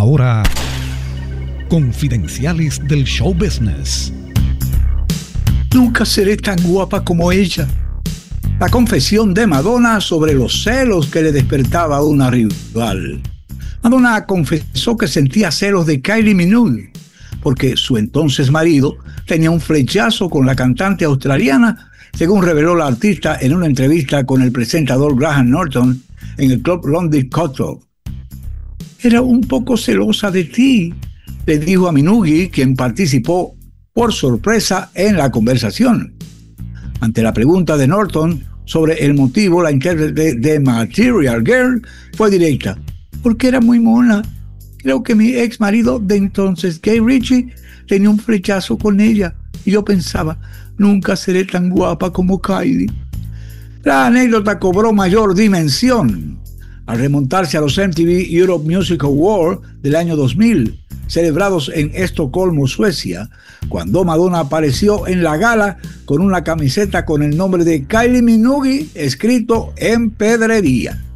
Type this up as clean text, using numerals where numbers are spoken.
ahora, Confidenciales del Show Business. Nunca seré tan guapa como ella. La confesión de Madonna sobre los celos que le despertaba a una rival. Madonna confesó que sentía celos de Kylie Minogue porque su entonces marido tenía un flechazo con la cantante australiana, según reveló la artista en una entrevista con el presentador Graham Norton en el Club London Cottrell. Era un poco celosa de ti, le dijo a Minogue, quien participó por sorpresa en la conversación. Ante la pregunta de Norton sobre el motivo, la intérprete de Material Girl fue directa. Porque era muy mona. Creo que mi ex marido de entonces, Guy Ritchie, tenía un flechazo con ella. Y yo pensaba, nunca seré tan guapa como Kylie. La anécdota cobró mayor dimensión al remontarse a los MTV Europe Music Awards del año 2000, celebrados en Estocolmo, Suecia, cuando Madonna apareció en la gala con una camiseta con el nombre de Kylie Minogue escrito en pedrería.